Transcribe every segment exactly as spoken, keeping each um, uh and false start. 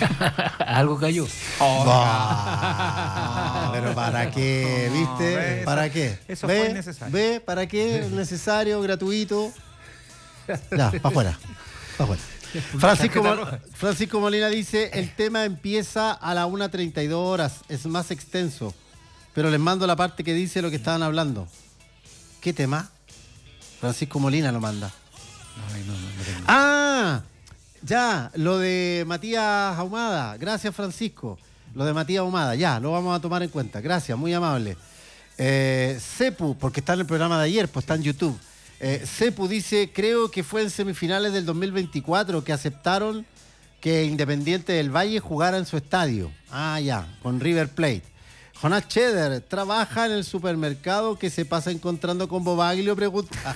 Algo cayó. Oh, no, pero ¿para qué? ¿Viste? No, ve, ¿Para eso, qué? Eso ¿Ve? fue innecesario. ¿Ve? ¿Para qué? Necesario, gratuito. Ya, para afuera. Para afuera. Francisco, Francisco Molina dice, el tema empieza a la una treinta y dos horas, es más extenso, pero les mando la parte que dice lo que estaban hablando. ¿Qué tema? Francisco Molina lo manda. Ay, no, no, no tengo. Ah, ya, lo de Matías Ahumada. Gracias, Francisco. Lo de Matías Ahumada, ya, lo vamos a tomar en cuenta. Gracias, muy amable. Eh, Cepu, porque está en el programa de ayer, pues está en YouTube. Eh, Cepu dice, creo que fue en semifinales del dos mil veinticuatro que aceptaron que Independiente del Valle jugara en su estadio. Ah, ya, con River Plate. Jonás Cheder, ¿trabaja en el supermercado que se pasa encontrando con Bobaglio? Pregunta.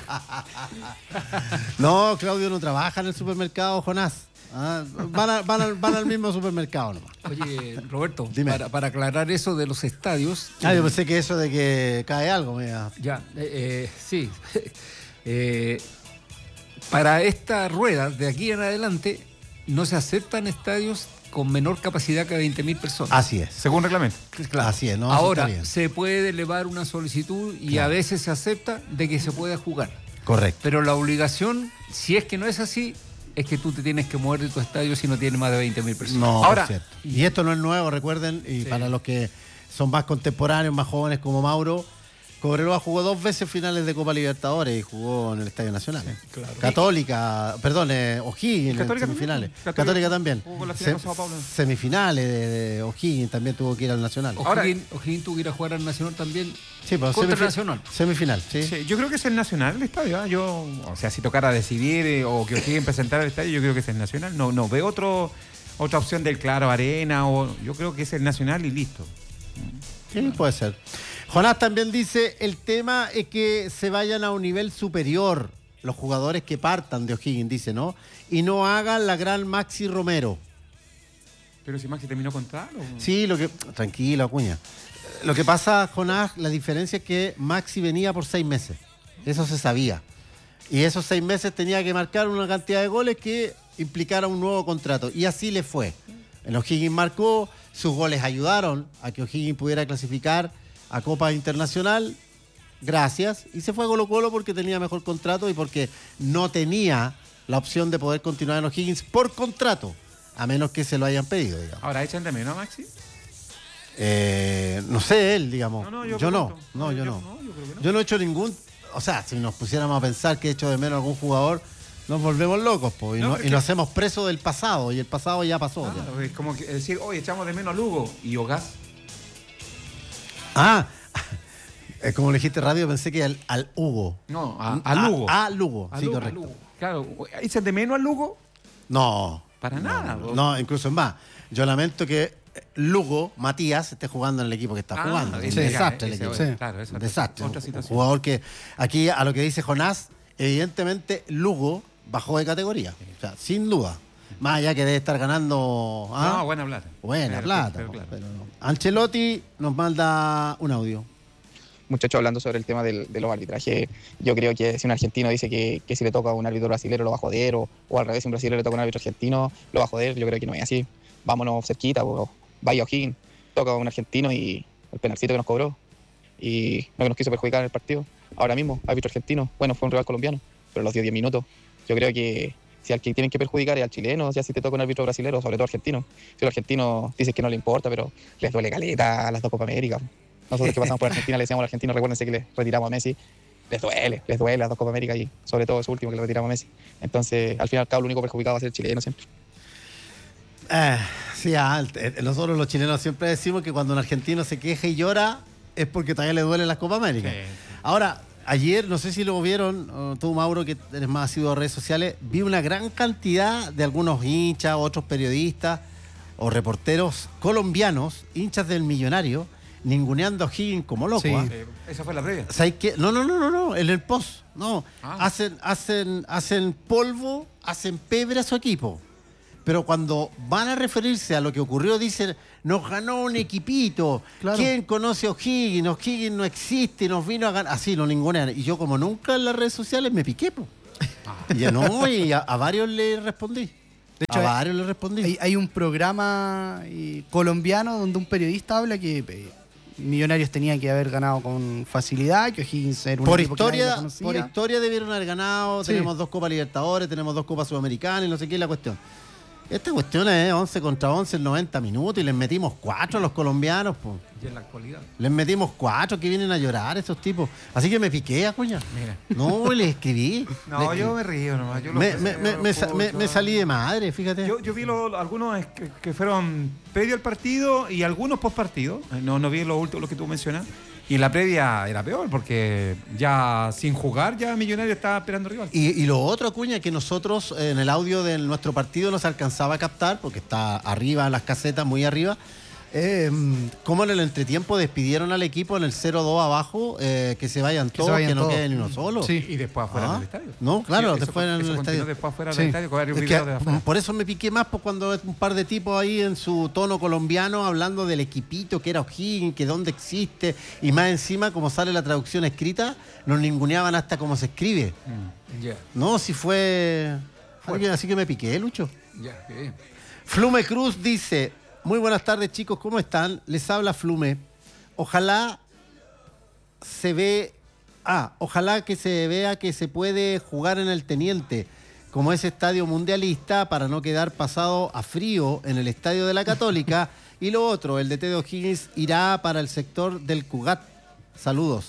No, Claudio no trabaja en el supermercado, Jonás. Ah, van, a- van al- van al mismo supermercado nomás. Oye, Roberto, Dime. para, para aclarar eso de los estadios. Ah, yo pensé que eso de que cae algo, mira. Ya, eh, eh, sí. Eh, para esta rueda, de aquí en adelante, no se aceptan estadios con menor capacidad que veinte mil personas. Así es. Según reglamento. Claro. Así es, no, eso Ahora, está bien. se puede elevar una solicitud y Claro. a veces se acepta de que se pueda jugar. Correcto. Pero la obligación, si es que no es así, es que tú te tienes que mover de tu estadio si no tienes más de veinte mil personas. No, Ahora- por cierto. Y esto no es nuevo, recuerden, y Sí. para los que son más contemporáneos, más jóvenes como Mauro, Cobreloa jugó dos veces finales de Copa Libertadores y jugó en el Estadio Nacional. claro. Católica, perdón, eh, O'Higgins en Católica semifinales. también. Católica, Católica también. jugó con la final Sem- con Sao Paulo. Semifinales de, de O'Higgins también tuvo que ir al Nacional. Ahora- O'Higgins O'Higgins tuvo que ir a jugar al Nacional también. Sí, pero contra semifi- Nacional. Semifinal, sí. Sí, yo creo que es el Nacional el estadio. ¿ah? Yo, o sea, si tocara decidir eh, o que O'Higgins presentara el estadio, yo creo que es el Nacional. No, no veo otro, otra opción del Claro Arena. O, yo creo que es el Nacional y listo. Sí, puede ser. Jonás también dice, el tema es que se vayan a un nivel superior los jugadores que partan de O'Higgins, dice, ¿no? Y no hagan la gran Maxi Romero. Pero si Maxi terminó contrato. Sí, lo que... Tranquilo, Acuña. Lo que pasa, Jonás, la diferencia es que Maxi venía por seis meses. Eso se sabía. Y esos seis meses tenía que marcar una cantidad de goles que implicara un nuevo contrato. Y así le fue. En O'Higgins marcó, sus goles ayudaron a que O'Higgins pudiera clasificar a Copa Internacional. Gracias. Y se fue a Colo Colo porque tenía mejor contrato y porque no tenía la opción de poder continuar en O'Higgins por contrato, a menos que se lo hayan pedido, digamos. Ahora echan de menos a Maxi. Eh, no sé él, digamos. No, no, yo yo no. pregunto. No, yo Yo- no. no, yo creo que no. Yo no he hecho ningún... O sea, si nos pusiéramos a pensar que he hecho de menos a algún jugador, nos volvemos locos, po, y, No, no- es y que- nos hacemos presos del pasado, y el pasado ya pasó. ya. Claro, es como que decir, oye, echamos de menos a Lugo y Ogas. Ah, eh, como le dijiste radio, pensé que al, al Hugo. No, a, a Lugo. A, a Lugo, A sí, Lugo, a correcto. Lugo. Claro, ¿echan de menos a Lugo? No. Para no, nada, No, vos. no, incluso es más. Yo lamento que Lugo, Matías, esté jugando en el equipo que está Ah, jugando. sí, Es ya, un desastre el ese- equipo. ese- claro, esa Un otra- desastre. otra Un situación. jugador que, aquí a lo que dice Jonás, evidentemente Lugo bajó de categoría. O sea, sin duda. Más allá que debe estar ganando. ¿ah? No, buena plata. Buena Pero- plata. pero po, claro. pero no. Ancelotti nos manda un audio. Muchachos, hablando sobre el tema del, de los arbitrajes, yo creo que si un argentino dice que, que si le toca a un árbitro brasilero lo va a joder, o, o al revés, si un brasilero le toca a un árbitro argentino lo va a joder, yo creo que no es así. Vámonos cerquita, o vaya O'Higgins, toca a un argentino y el penalcito que nos cobró y no que nos quiso perjudicar en el partido. Ahora mismo, árbitro argentino, bueno, fue un rival colombiano, pero los dio diez minutos. Yo creo que si al que tienen que perjudicar es al chileno, ya si te toca un árbitro brasilero, sobre todo argentino. Si los argentinos dicen que no le importa, pero les duele caleta a las dos Copa América. Nosotros que pasamos por Argentina le decíamos a los argentinos, recuérdense que les retiramos a Messi. Les duele, les duele las dos Copa América y sobre todo ese último que le retiramos a Messi. Entonces, al fin y al cabo, lo único perjudicado va a ser el chileno siempre. Eh, sí, ah, el- el- nosotros los chilenos siempre decimos que cuando un argentino se queja y llora es porque todavía le duele las Copa América. Sí. Ahora, ayer, no sé si lo vieron, o tú, Mauro, que eres más asiduo a redes sociales, vi una gran cantidad de algunos hinchas, otros periodistas o reporteros colombianos, hinchas del Millonario, ninguneando a O'Higgins como loco. Sí. ¿ah? Eh, esa fue la previa. ¿Sabes qué? No, no, no, no, no, en el post. No. Ah. Hacen, hacen, hacen polvo, hacen pebre a su equipo. Pero cuando van a referirse a lo que ocurrió, dicen, nos ganó un equipito. Claro. ¿Quién conoce a O'Higgins? O'Higgins no existe, nos vino a ganar. Así, no ningunean. Y yo, como nunca en las redes sociales, me piqué, po. Y ya no, y a, a varios le respondí. De hecho, a hay, varios le respondí. hay, hay un programa eh, colombiano donde un periodista habla que eh, Millonarios tenían que haber ganado con facilidad, que O'Higgins era un Por equipo que nadie historia, lo conocía. por historia debieron haber ganado. Sí. Tenemos dos Copas Libertadores, tenemos dos Copas Sudamericanas y no sé qué es la cuestión. Esta cuestión es once contra once en noventa minutos y les metimos cuatro a los colombianos, pues. Y en la actualidad. Les metimos cuatro que vienen a llorar esos tipos. Así que me piqué, Acuña. Mira. No, les escribí. No, Le- yo me río nomás. Yo lo me, que me, sé, me, lo me sa- me- escucho. me salí de madre, fíjate. Yo, yo vi lo- algunos que, que fueron previo al partido y algunos post partido. No, no vi los últimos, los que tú mencionas. Y la previa era peor porque ya sin jugar ya Millonario estaba esperando rival. Y, y lo otro, Acuña, que nosotros eh, en el audio de nuestro partido no se alcanzaba a captar, porque está arriba en las casetas, muy arriba, eh, cómo en el entretiempo despidieron al equipo en el cero dos abajo, eh, que se vayan Que se todos, vayan que no todos. quede ni uno solo. Sí. Y después afuera Ah, del estadio. no, claro, eso después con- en el eso continuó estadio. después afuera Sí. del estadio con varios Es videos que, de afuera. por eso me piqué más pues, cuando es un par de tipos ahí en su tono colombiano hablando del equipito que era O'Higgins, que dónde existe, y más encima, como sale la traducción escrita, nos ninguneaban hasta cómo se escribe. Mm. Ya, No, si fue... Así que, así que me piqué, Lucho. ya, qué bien. Flume Cruz dice, muy buenas tardes chicos, ¿cómo están? Les habla Flume. Ojalá se ve... Ah, ojalá que se vea que se puede jugar en el Teniente, como es estadio mundialista, para no quedar pasado a frío en el estadio de la Católica. Y lo otro, el D T de O'Higgins irá para el sector del Cugat. Saludos.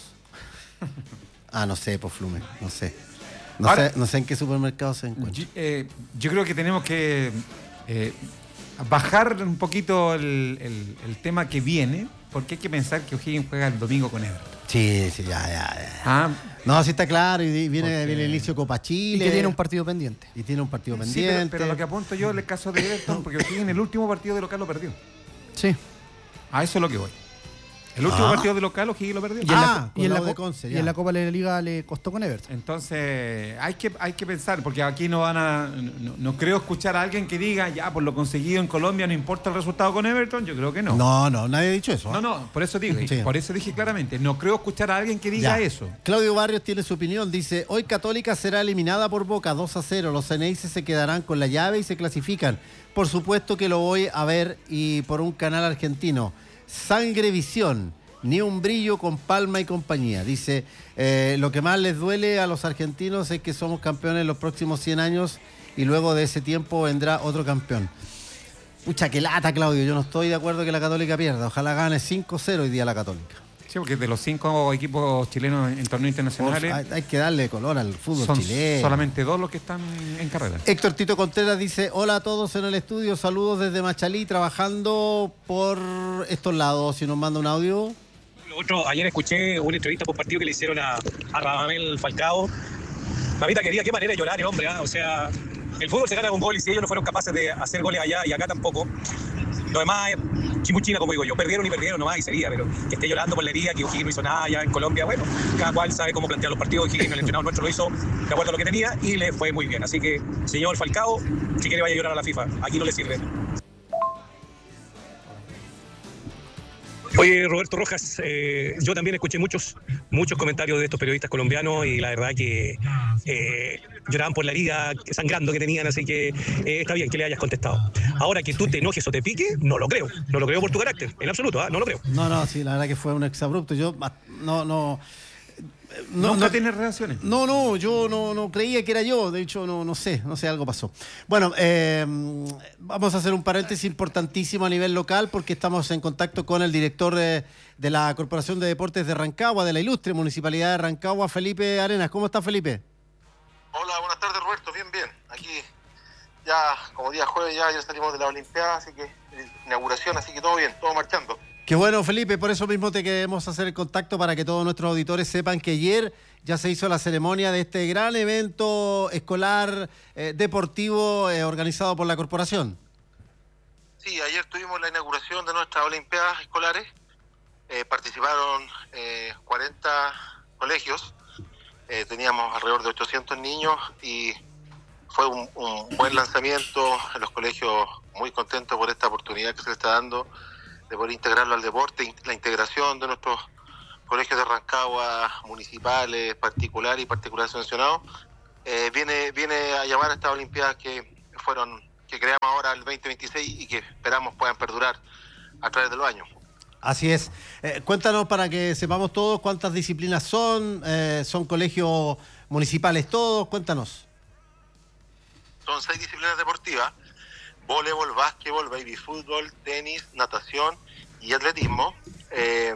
Ah, no sé, pues Flume, no sé. No, Ahora- sé. no sé en qué supermercado se encuentra. Yo, eh, yo creo que tenemos que eh, bajar un poquito el, el- el tema que viene, porque hay que pensar que O'Higgins juega el domingo con Everton. Sí, sí, ya, ya, ya. Ah, No, sí está claro, y viene, Porque- viene el inicio Copa Y Chile. que tiene un partido pendiente. y tiene un partido sí, pendiente. pero, pero lo que apunto yo en el caso de Everton, porque O'Higgins el último partido de local lo perdió. Sí. A eso es lo que voy. El último Ah. partido de local O'Higgins lo perdió. Y en Ah, la, con y en la la de co- Conce, y ya. en la Copa de la Liga le costó con Everton. Entonces, hay que, hay que pensar, porque aquí no van a. No, no creo escuchar a alguien que diga, ya, por lo conseguido en Colombia, no importa el resultado con Everton. Yo creo que no. No, no, nadie ha dicho eso. No, ¿eh? no, por eso digo, y Sí. por eso dije claramente, no creo escuchar a alguien que diga Ya. eso. Claudio Barrios tiene su opinión. Dice, hoy Católica será eliminada por Boca dos a cero. Los Ceneices se quedarán con la llave y se clasifican. Por supuesto que lo voy a ver y por un canal argentino. Sangrevisión. Ni un brillo con Palma y compañía. Dice, eh, lo que más les duele a los argentinos es que somos campeones los próximos cien años y luego de ese tiempo vendrá otro campeón. Pucha, que lata, Claudio. Yo no estoy de acuerdo que la Católica pierda. Ojalá gane cinco cero hoy día la Católica. Sí, porque de los cinco equipos chilenos en torneos internacionales, Hay, hay que darle color al fútbol son chileno. solamente dos los que están en carrera. Héctor Tito Contreras dice, hola a todos en el estudio, saludos desde Machalí, trabajando por estos lados. Si nos manda un audio. Lo otro, ayer escuché una entrevista por partido que le hicieron a, a Radamel Falcao. Mamita quería, qué manera de llorar el hombre, ¿ah? O sea, el fútbol se gana con goles y ellos no fueron capaces de hacer goles allá y acá tampoco. Lo demás es chimuchina, como digo yo. Perdieron y perdieron nomás y sería, pero que esté llorando por la herida, que O'Higgins no hizo nada allá en Colombia, bueno, cada cual sabe cómo plantear los partidos. O'Higgins, el entrenador nuestro, lo hizo de acuerdo a lo que tenía y le fue muy bien. Así que, señor Falcao, si quiere vaya a llorar a la FIFA, aquí no le sirve. Oye, Roberto Rojas, eh, yo también escuché muchos muchos comentarios de estos periodistas colombianos y la verdad que eh, lloraban por la liga sangrando que tenían, así que eh, está bien que le hayas contestado. Ahora que tú te enojes o te pique, no lo creo. No lo creo por tu carácter, en absoluto, ¿ah? No lo creo. No, no, sí, la verdad que fue un exabrupto. Yo ah, no, no. No, Nunca no, tienes reacciones. no, no, yo no, no creía que era yo. De hecho, no, no sé, no sé, algo pasó. Bueno, eh, vamos a hacer un paréntesis importantísimo a nivel local porque estamos en contacto con el director de, de la Corporación de Deportes de Rancagua, de la ilustre Municipalidad de Rancagua, Felipe Arenas. ¿Cómo está, Felipe? Hola, buenas tardes, Roberto. Bien, bien. Aquí ya, como día jueves, ya, ya salimos de la Olimpiada, así que eh, inauguración, así que todo bien, todo marchando. Qué bueno, Felipe, por eso mismo te queremos hacer el contacto para que todos nuestros auditores sepan que ayer ya se hizo la ceremonia de este gran evento escolar eh, deportivo eh, organizado por la corporación. Sí, ayer tuvimos la inauguración de nuestras Olimpiadas escolares. Eh, participaron eh, cuarenta colegios. Eh, teníamos alrededor de ochocientos niños y fue un, un buen lanzamiento. En los colegios muy contentos por esta oportunidad que se le está dando de poder integrarlo al deporte, la integración de nuestros colegios de Rancagua, municipales, particulares y particulares subvencionados, eh, viene, viene a llamar a estas Olimpiadas que fueron que creamos ahora el veinte veintiséis y que esperamos puedan perdurar a través de los años. Así es. Eh, cuéntanos para que sepamos todos cuántas disciplinas son, eh, son colegios municipales todos, cuéntanos. Son seis disciplinas deportivas: voleibol, básquetbol, baby fútbol, tenis, natación y atletismo. Eh,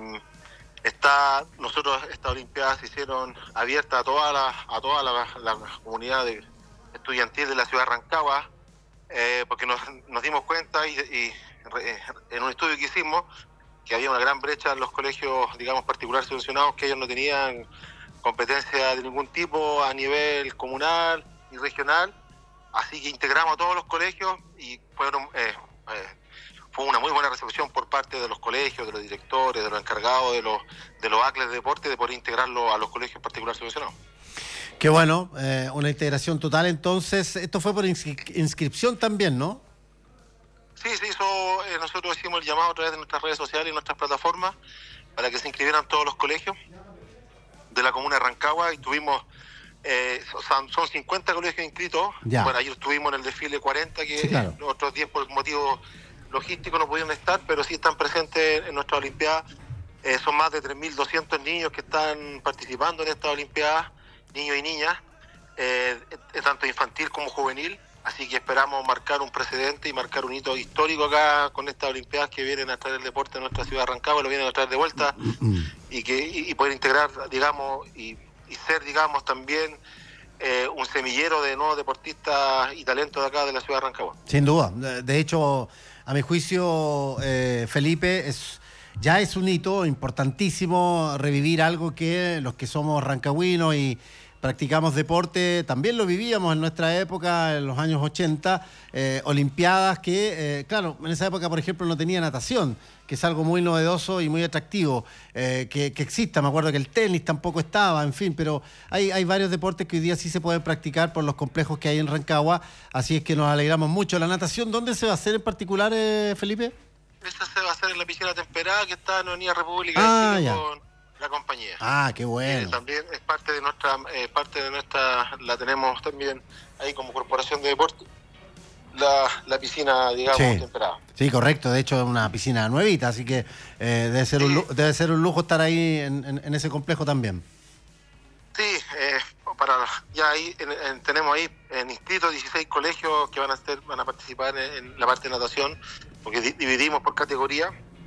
está, nosotros estas olimpiadas se hicieron abiertas a toda la, a toda la, la comunidad de, estudiantil de la ciudad de Rancagua, eh, porque nos, nos dimos cuenta y, y re, en un estudio que hicimos que había una gran brecha en los colegios, digamos, particulares subvencionados, que ellos no tenían competencia de ningún tipo a nivel comunal y regional, así que integramos a todos los colegios y fueron eh, eh, fue una muy buena recepción por parte de los colegios, de los directores, de los encargados, de los de los A C L E de deporte, de poder integrarlo a los colegios particulares subvencionados. Qué bueno, eh, una integración total. Entonces, esto fue por inscri- inscripción también, ¿no? Sí, se hizo, eh, nosotros hicimos el llamado a través de nuestras redes sociales y nuestras plataformas para que se inscribieran todos los colegios de la comuna de Rancagua y tuvimos, eh, son, son cincuenta colegios inscritos. Ya. Bueno, ayer estuvimos en el desfile cuarenta, que Sí, claro. los otros diez por motivos logísticos no pudieron estar, pero sí están presentes en nuestra Olimpiada. Eh, son más de tres mil doscientos niños que están participando en esta Olimpiada, niños y niñas, eh, tanto infantil como juvenil. Así que esperamos marcar un precedente y marcar un hito histórico acá con estas Olimpiadas que vienen a traer el deporte a nuestra ciudad de Rancagua, lo vienen a traer de vuelta y que y, y poder integrar, digamos, y, y ser, digamos, también eh, un semillero de nuevos deportistas y talentos de acá de la ciudad de Rancagua. Sin duda. De, de hecho, a mi juicio, eh, Felipe, es ya es un hito importantísimo revivir algo que los que somos rancagüinos y practicamos deporte, también lo vivíamos en nuestra época, en los años ochenta, eh, olimpiadas que, eh, claro, en esa época, por ejemplo, no tenía natación, que es algo muy novedoso y muy atractivo, eh, que, que exista. Me acuerdo que el tenis tampoco estaba, en fin, pero hay, hay varios deportes que hoy día sí se pueden practicar por los complejos que hay en Rancagua, así es que nos alegramos mucho. ¿La natación dónde se va a hacer en particular, eh, Felipe? Esta se va a hacer en la piscina temperada que está en Avenida República Ah, de Chile ya. con la compañía. Ah, qué Eh, bueno. también es parte de nuestra, eh, parte de nuestra, la tenemos también ahí como Corporación de Deporte, la, la piscina, digamos, Sí. temperada. Sí, correcto. De hecho, es una piscina nuevita, así que eh, debe ser un lu- debe ser un lujo estar ahí en, en- en ese complejo también. Sí, eh, para ya ahí en- en- tenemos ahí en inscritos dieciséis colegios que van a ser, van a participar en, en la parte de natación, porque di- dividimos por categoría.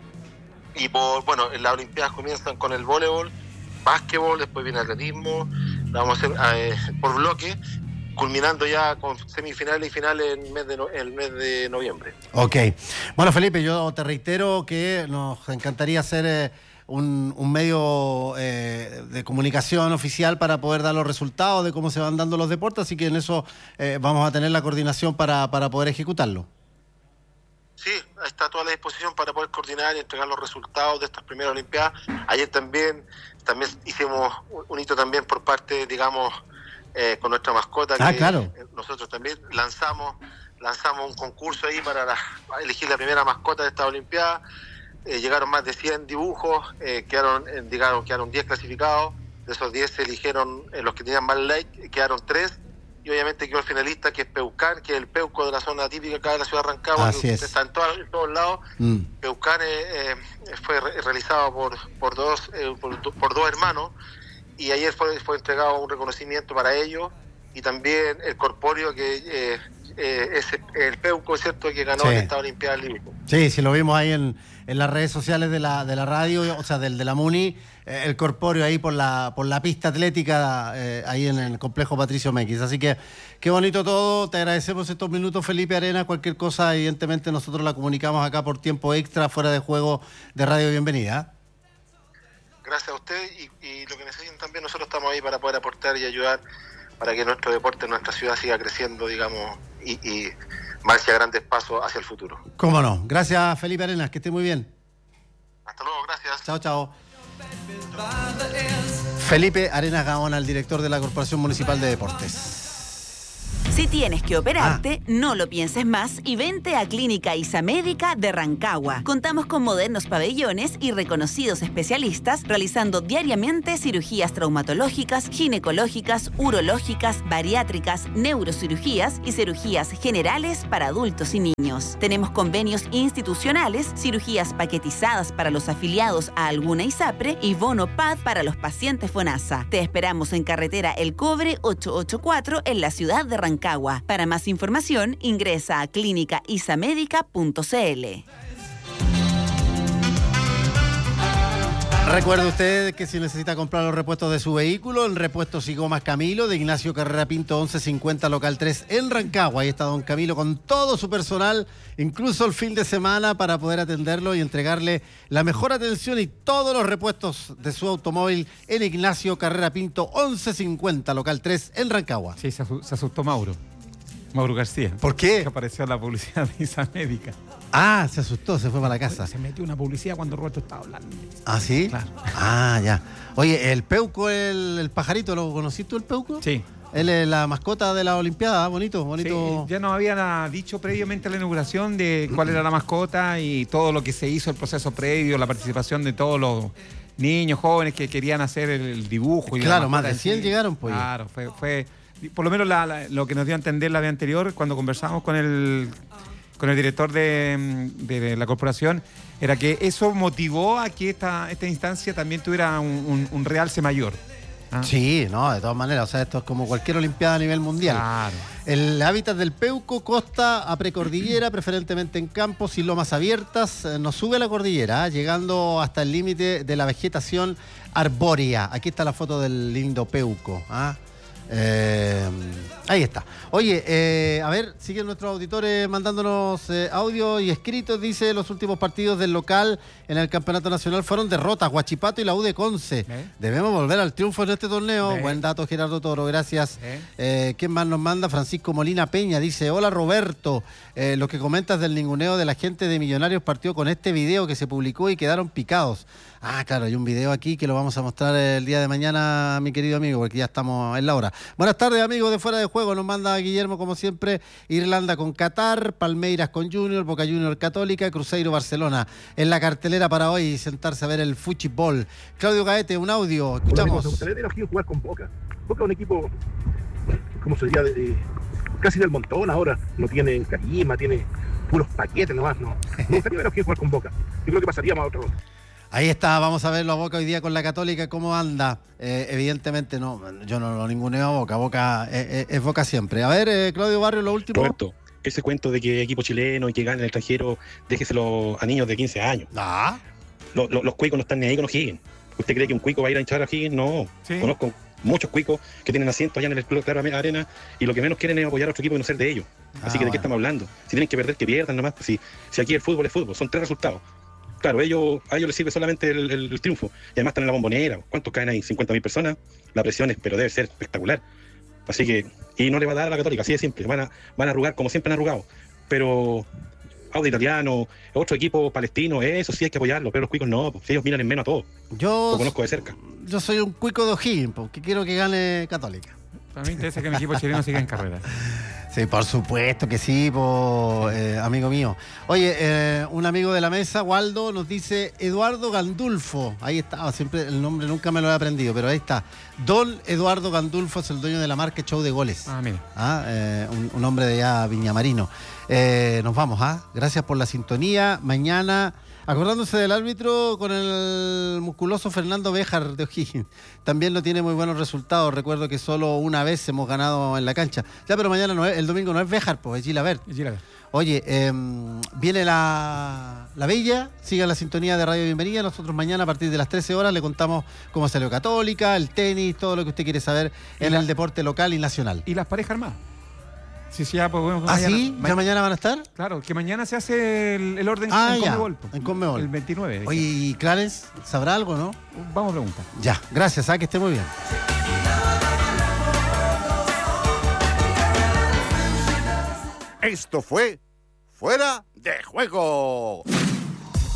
Y por, bueno, en las Olimpiadas comienzan con el voleibol, básquetbol, después viene el atletismo, la vamos a hacer eh, por bloque, culminando ya con semifinales y finales en el mes de, no- en el mes de noviembre. Ok. Bueno, Felipe, yo te reitero que nos encantaría hacer eh, un, un medio eh, de comunicación oficial para poder dar los resultados de cómo se van dando los deportes, así que en eso eh, vamos a tener la coordinación para, para poder ejecutarlo. Sí, está a toda la disposición para poder coordinar y entregar los resultados de estas primeras Olimpiadas. Ayer también también hicimos un hito también por parte, digamos, eh, con nuestra mascota. Ah, que claro. Nosotros también lanzamos lanzamos un concurso ahí para, la- para elegir la primera mascota de esta Olimpiada. Eh, llegaron más de cien dibujos, eh, quedaron, eh, digamos, quedaron diez clasificados. De esos diez se eligieron eh, los que tenían más like, quedaron tres. Y obviamente quedó el finalista, que es Peucán, que es el peuco de la zona típica acá de la ciudad de Rancagua, Así que es. está en, todas- en todos lados. Mm. Peucán eh, eh, fue re- realizado por por dos eh, por, do- por dos hermanos, y ayer fue fue entregado un reconocimiento para ellos, y también el corpóreo que eh, eh, es el peuco, ¿cierto?, que ganó Sí. en esta Olimpiada Olímpica. Sí, sí, lo vimos ahí en, en las redes sociales de la, de la radio, o sea, del de la Muni, eh, el corpóreo ahí por la, por la pista atlética, eh, ahí en el complejo Patricio Mequis. Así que qué bonito todo, te agradecemos estos minutos, Felipe Arena. Cualquier cosa, evidentemente, nosotros la comunicamos acá por tiempo extra, fuera de juego de Radio Bienvenida. Gracias a usted, y, y lo que necesiten también, nosotros estamos ahí para poder aportar y ayudar para que nuestro deporte en nuestra ciudad siga creciendo, digamos, y, y marche a grandes pasos hacia el futuro. Cómo no. Gracias, Felipe Arenas, que esté muy bien. Hasta luego, gracias. Chao, chao. Felipe Arenas Gaona, el director de la Corporación Municipal de Deportes. Si tienes que operarte, ah. no lo pienses más y vente a Clínica Isamédica de Rancagua. Contamos con modernos pabellones y reconocidos especialistas realizando diariamente cirugías traumatológicas, ginecológicas, urológicas, bariátricas, neurocirugías y cirugías generales para adultos y niños. Tenemos convenios institucionales, cirugías paquetizadas para los afiliados a alguna ISAPRE y bono P A D para los pacientes FONASA. Te esperamos en carretera El Cobre ochocientos ochenta y cuatro en la ciudad de Rancagua. Para más información, ingresa a clínica isamédica punto c l. Recuerde usted que si necesita comprar los repuestos de su vehículo, en Repuestos y Gomas Camilo, de Ignacio Carrera Pinto once cincuenta, local tres, en Rancagua. Ahí está don Camilo con todo su personal, incluso el fin de semana, para poder atenderlo y entregarle la mejor atención y todos los repuestos de su automóvil en Ignacio Carrera Pinto once cincuenta, local tres, en Rancagua. Sí, se asustó Mauro. Mauro García. ¿Por qué? Que apareció en la publicidad de Isamédica. Ah, se asustó, se fue para la casa. Se metió una publicidad cuando Roberto estaba hablando. ¿Ah, sí? Claro. Ah, ya. Oye, el Peuco, el, el pajarito, ¿lo conociste tú, el Peuco? Sí. Él es la mascota de la Olimpiada, bonito, bonito. Sí, ya nos habían dicho previamente a la inauguración de cuál era la mascota y todo lo que se hizo, el proceso previo, la participación de todos los niños, jóvenes que querían hacer el, el dibujo. Y claro, más de cien llegaron, pues. Claro, fue... fue por lo menos la, la, lo que nos dio a entender la vez anterior, cuando conversamos con el, con el director de, de, de la corporación, era que eso motivó a que esta, esta instancia también tuviera un, un, un realce mayor. ¿Ah? Sí, no, de todas maneras, o sea, esto es como cualquier olimpiada a nivel mundial. Claro. El hábitat del Peuco, costa a precordillera, preferentemente en campos y lomas abiertas, nos sube a la cordillera, ¿eh? Llegando hasta el límite de la vegetación arbórea. Aquí está la foto del lindo Peuco, ¿ah? ¿eh? Eh, ahí está. Oye, eh, a ver, siguen nuestros auditores mandándonos eh, audio y escritos. Dice, los últimos partidos del local en el campeonato nacional fueron derrotas, Huachipato y la U de Conce. ¿Eh? Debemos volver al triunfo en este torneo. ¿Eh? Buen dato, Gerardo Toro, gracias. ¿Eh? Eh, ¿Quién más nos manda? Francisco Molina Peña dice, hola Roberto, eh, lo que comentas del ninguneo de la gente de Millonarios partió con este video que se publicó y quedaron picados. Ah, claro, hay un video aquí que lo vamos a mostrar el día de mañana, mi querido amigo, porque ya estamos en la hora. Buenas tardes, amigos de Fuera de Juego. Nos manda Guillermo, como siempre, Irlanda con Qatar, Palmeiras con Junior, Boca Junior Católica, Cruzeiro Barcelona. En la cartelera para hoy, sentarse a ver el fútbol. Claudio Gaete, un audio. Escuchamos. Me gustaría tener a jugar con Boca. Boca es un equipo, como se diría, de, de, casi del montón ahora. No tiene carisma, tiene puros paquetes nomás. No. Me gustaría ver a jugar con Boca. Yo creo que pasaríamos a otro. Ahí está, vamos a verlo a Boca hoy día con la Católica, cómo anda. Eh, evidentemente, no, yo no lo ninguneo a Boca, Boca es, es, es Boca siempre. A ver, eh, Claudio Barrio, lo último. Roberto, ese cuento de que equipo chileno y que gana en el extranjero, déjeselo a niños de quince años. Ah. Los, los, los cuicos no están ni ahí con O'Higgins. ¿Usted cree que un cuico va a ir a hinchar a O'Higgins? No. Sí. Conozco muchos cuicos que tienen asientos allá en el Club Claro Arena y lo que menos quieren es apoyar a otro equipo y no ser de ellos. Así ah, que, ¿de bueno. qué estamos hablando? Si tienen que perder, que pierdan nomás. Pues si, si aquí el fútbol es fútbol, son tres resultados. Claro, ellos, a ellos les sirve solamente el, el, el triunfo. Y además están en la Bombonera. ¿Cuántos caen ahí? cincuenta mil personas. La presión es, pero debe ser espectacular. Así que, y no le va a dar a la Católica, así de simple. Van a, van a arrugar como siempre han arrugado. Pero Auda Italiano, otro equipo palestino, eso sí hay que apoyarlo, pero los cuicos no, pues, ellos miran en menos a todos. Yo lo conozco de cerca. Yo soy un cuico de O'Higgins, porque quiero que gane Católica. A mí me interesa que mi equipo chileno siga en carrera. Sí, por supuesto que sí, po, eh, amigo mío. Oye, eh, un amigo de la mesa, Waldo, nos dice Eduardo Gandulfo. Ahí está, siempre el nombre nunca me lo he aprendido, pero ahí está. Don Eduardo Gandulfo es el dueño de la marca Show de Goles. Ah, mira. Ah, eh, un, un hombre de allá, Viñamarino. Eh, nos vamos, ¿ah? Gracias por la sintonía. Mañana, acordándose del árbitro con el musculoso Fernando Béjar de O'Higgins. También no tiene muy buenos resultados. Recuerdo que solo una vez hemos ganado en la cancha. Ya, pero mañana no es, el domingo no es Béjar, pues es Gilabert. Gilabert. Oye, eh, viene la, la Bella, sigan la sintonía de Radio Bienvenida. Nosotros mañana a partir de las trece horas le contamos cómo salió Católica, el tenis, todo lo que usted quiere saber en la, el deporte local y nacional. Y las parejas armadas. Sí, sí, ya, pues, bueno, ¿Ah, mañana, sí? ¿Ya mañana, mañana van a estar? Claro, que mañana se hace el, el orden ah, en ya, Conmebol. En Conmebol. El veintinueve. Oye, ¿y Clarence sabrá algo, no? Vamos a preguntar. Ya, gracias, ¿ah? Que esté muy bien. Esto fue Fuera de Juego.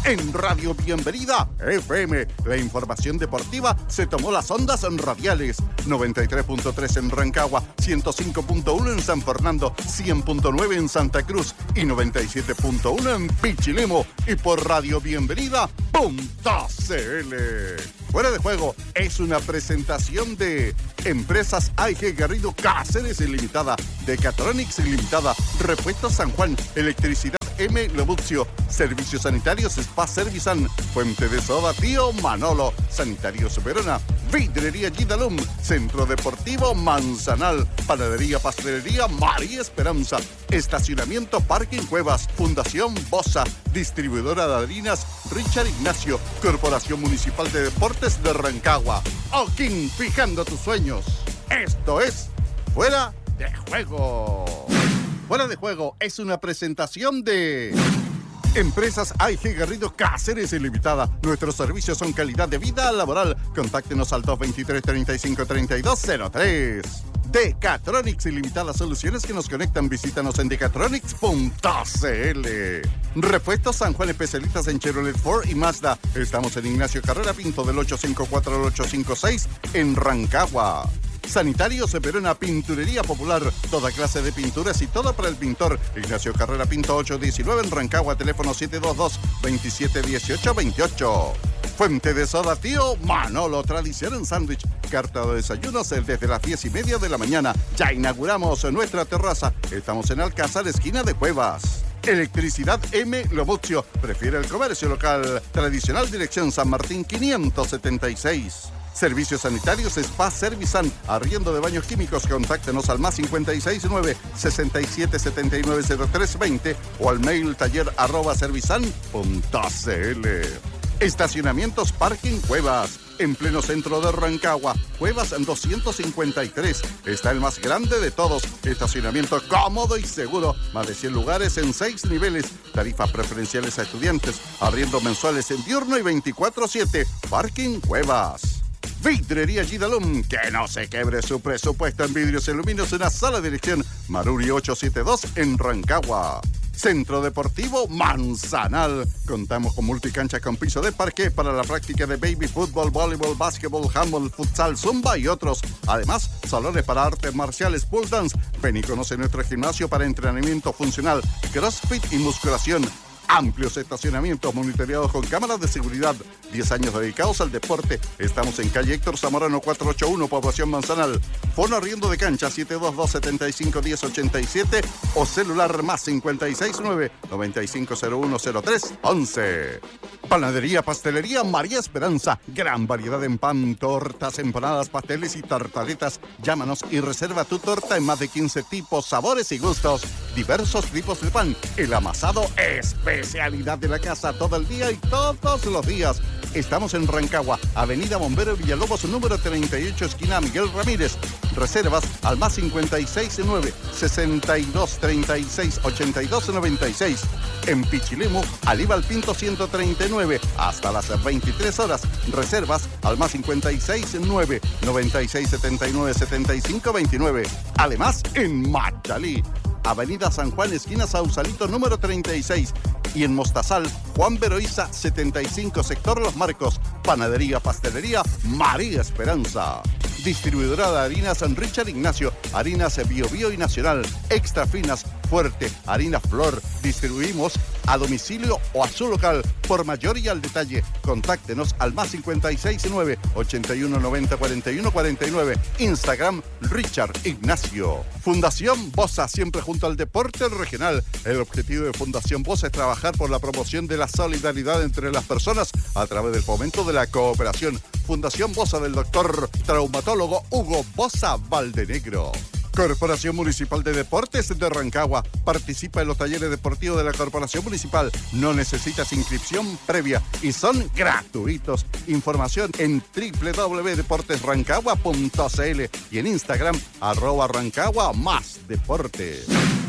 En Radio Bienvenida F M, la información deportiva se tomó las ondas radiales. noventa y tres punto tres en Rancagua, ciento cinco punto uno en San Fernando, cien punto nueve en Santa Cruz y noventa y siete punto uno en Pichilemu. Y por Radio Bienvenida punto c l. Fuera de Juego es una presentación de Empresas A I G Garrido Cáceres Limitada, Decatronics Limitada, Repuestos San Juan, Electricidad M. Lobucio, Servicios Sanitarios Spa Servisan, Fuente de Soda Tío Manolo, Sanitarios Verona, Vidrería Gidalum, Centro Deportivo Manzanal, Panadería Pastelería María Esperanza, Estacionamiento Parking Cuevas, Fundación Bosa, Distribuidora de Harinas Richard Ignacio, Corporación Municipal de Deportes de Rancagua. Oquín, fijando tus sueños. Esto es Fuera de Juego. Fuera de Juego es una presentación de Empresas A I G Garrido Cáceres Limitada. Nuestros servicios son calidad de vida laboral. Contáctenos al dos veintitrés, treinta y cinco, treinta y dos cero tres. Decatronics Limitada, soluciones que nos conectan. Visítanos en decatronics punto c l. Repuestos San Juan, especialistas en Chevrolet, Ford y Mazda. Estamos en Ignacio Carrera Pinto del ocho cinco cuatro al ocho cinco seis en Rancagua. Sanitarios Verona, Pinturería Popular, toda clase de pinturas y todo para el pintor. Ignacio Carrera Pinto ocho diecinueve en Rancagua, teléfono siete dos dos, veintisiete dieciocho veintiocho. Fuente de Soda Tío Manolo, tradición en sándwich, carta de desayunos desde las diez y media de la mañana. Ya inauguramos nuestra terraza, estamos en Alcázar, esquina de Cuevas. Electricidad M. Lobucio, prefiere el comercio local, tradicional, dirección San Martín quinientos setenta y seis. Servicios Sanitarios Spa Servisan, arriendo de baños químicos. Contáctenos al más cincuenta y seis nueve, sesenta y siete setenta y nueve cero tres veinte o al mail taller arroba servisan punto c l. Estacionamientos Parking Cuevas, en pleno centro de Rancagua, Cuevas doscientos cincuenta y tres. Está el más grande de todos. Estacionamiento cómodo y seguro. Más de cien lugares en seis niveles. Tarifas preferenciales a estudiantes. Arriendo mensuales en diurno y veinticuatro siete. Parking Cuevas. Vidrería Gidalum, que no se quebre su presupuesto en vidrios y aluminios, en una sala de dirección Maruri ochocientos setenta y dos en Rancagua. Centro Deportivo Manzanal. Contamos con multicancha con piso de parqué para la práctica de baby fútbol, voleibol, básquetbol, handball, futsal, zumba y otros. Además, salones para artes marciales, pole dance. Ven y conoce nuestro gimnasio para entrenamiento funcional, crossfit y musculación. Amplios estacionamientos monitoreados con cámaras de seguridad. diez años dedicados al deporte. Estamos en calle Héctor Zamorano cuatrocientos ochenta y uno, Población Manzanal. Fono arriendo de cancha siete dos dos, setenta y cinco diez ochenta y siete o celular más cincuenta y seis nueve, noventa y cinco cero uno cero tres once. Panadería Pastelería María Esperanza. Gran variedad en pan, tortas, empanadas, pasteles y tartaletas. Llámanos y reserva tu torta en más de quince tipos, sabores y gustos. Diversos tipos de pan. El amasado especialidad de la casa, todo el día y todos los días. Estamos en Rancagua, Avenida Bombero Villalobos, número treinta y ocho, esquina Miguel Ramírez. Reservas al más cincuenta y seis nueve, sesenta y dos treinta y seis ochenta y dos noventa y seis. En Pichilemu, Aníbal Pinto ciento treinta y nueve, hasta las veintitrés horas. Reservas al más cincuenta y seis nueve, noventa y seis setenta y nueve setenta y cinco veintinueve. Además, en Machalí, Avenida San Juan, esquina Sausalito, número treinta y seis. Y en Mostazal, Juan Beroiza setenta y cinco, sector Los Marcos. Panadería, pastelería María Esperanza. Distribuidora de harinas San Richard Ignacio, harinas Bio Bio y Nacional, extra finas, fuerte, harina Flor. Distribuimos a domicilio o a su local. Por mayor y al detalle, contáctenos al más cincuenta y seis nueve, ochenta y uno noventa, cuarenta y uno cuarenta y nueve. Instagram Richard Ignacio. Fundación Bosa, siempre junto al deporte regional. El objetivo de Fundación Bosa es trabajar por la promoción de la solidaridad entre las personas a través del fomento de la cooperación. Fundación Bosa del doctor traumatólogo Hugo Bosa Valdenegro. Corporación Municipal de Deportes de Rancagua. Participa en los talleres deportivos de la Corporación Municipal. No necesitas inscripción previa y son gratuitos. Información en doble u doble u doble u punto deportes rancagua punto c l y en Instagram arroba Rancagua más deporte.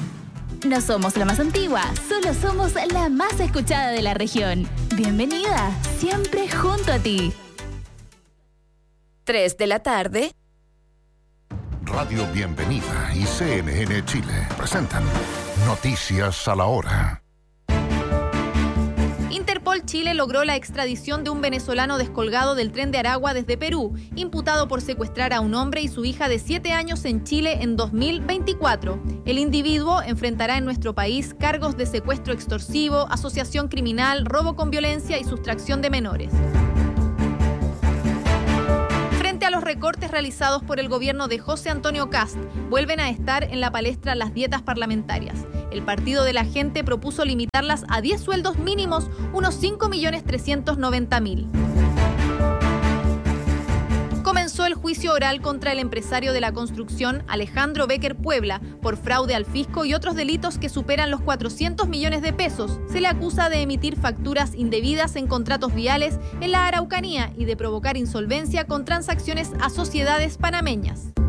No somos la más antigua, solo somos la más escuchada de la región. Bienvenida, siempre junto a ti. tres de la tarde. Radio Bienvenida y C N N Chile presentan Noticias a la Hora. Interpol Interpol Chile logró la extradición de un venezolano descolgado del tren de Aragua desde Perú, imputado por secuestrar a un hombre y su hija de siete años en Chile en dos mil veinticuatro. El individuo enfrentará en nuestro país cargos de secuestro extorsivo, asociación criminal, robo con violencia y sustracción de menores. Frente a los recortes realizados por el gobierno de José Antonio Kast, vuelven a estar en la palestra las dietas parlamentarias. El Partido de la Gente propuso limitarlas a diez sueldos mínimos, unos cinco millones trescientos noventa mil. Comenzó el juicio oral contra el empresario de la construcción Alejandro Becker Puebla por fraude al fisco y otros delitos que superan los cuatrocientos millones de pesos. Se le acusa de emitir facturas indebidas en contratos viales en la Araucanía y de provocar insolvencia con transacciones a sociedades panameñas.